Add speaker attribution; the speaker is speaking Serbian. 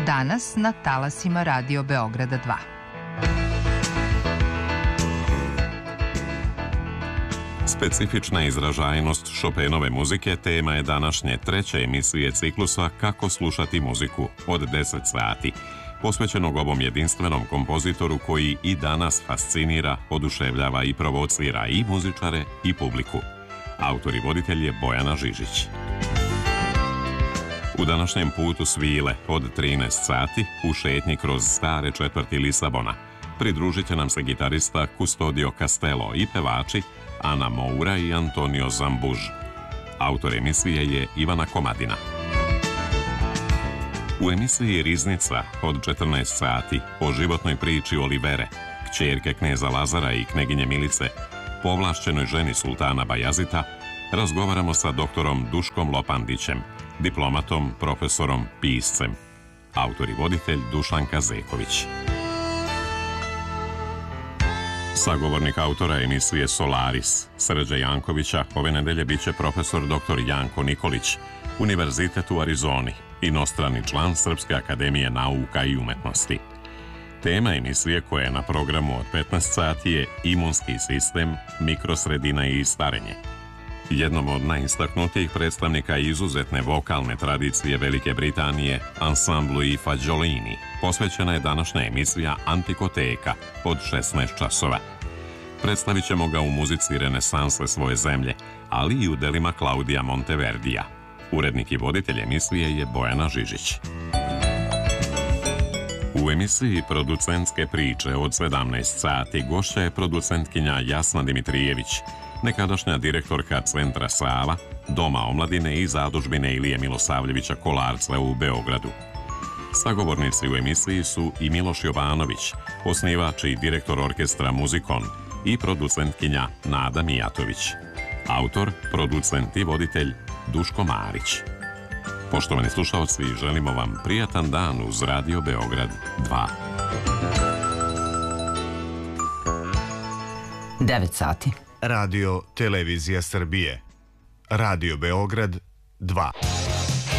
Speaker 1: Danas na talasima Radio Beograda 2.
Speaker 2: Specifična izražajnost Chopinove muzike tema je današnje treće emisije ciklusa Kako slušati muziku od 10 sati, posvećenog ovom jedinstvenom kompozitoru koji i danas fascinira, oduševljava i provocira i muzičare i publiku. Autor i voditelj je Bojana Žižić. U današnjem putu svile od 13 sati u šetnji kroz stare četvrti Lisabona pridružit će nam se gitarista Custodio Castello i pevači Ana Moura i Antonio Zambuž. Autor emisije je Ivana Komadina. U emisiji Riznica od 14 sati o životnoj priči Olivere, kćerke kneza Lazara i kneginje Milice, povlašćenoj ženi sultana Bajazita, razgovaramo sa doktorom Duškom Lopandićem, diplomatom, profesorom, piscem. Autor i voditelj Dušan Kazeković. Sagovornik autora emisije Solaris, Srđe Jankovića, ove nedelje biće profesor dr. Janko Nikolić, Univerzitet u Arizoni, inostrani član Srpske akademije nauka i umetnosti. Tema emisije koja je na programu od 15 sati je imunski sistem, mikrosredina i starenje. Jednom od najistaknutijih predstavnika izuzetne vokalne tradicije Velike Britanije, ansamblu i Fagiolini, posvećena je današnja emisija Antikoteka od 16 časova. Predstavit ćemo ga u muzici renesanse svoje zemlje, ali i u delima Klaudija Monteverdija. Urednik i voditelj emisije je Bojana Žižić. U emisiji Producentske priče od 17 sati gošća je producentkinja Jasna Dimitrijević, nekadašnja direktorka Centra Sava, Doma omladine i zadužbine Ilije Milosavljevića Kolarca u Beogradu. Sagovornici u emisiji su i Miloš Jovanović, osnivač i direktor orkestra Muzikon, i producentkinja Nada Mijatović. Autor, producent i voditelj Duško Marić. Poštovani slušalci, želimo vam prijatan dan uz Radio Beograd 2.
Speaker 3: 9 sati.
Speaker 4: Radio Televizija Srbije. Radio Beograd 2.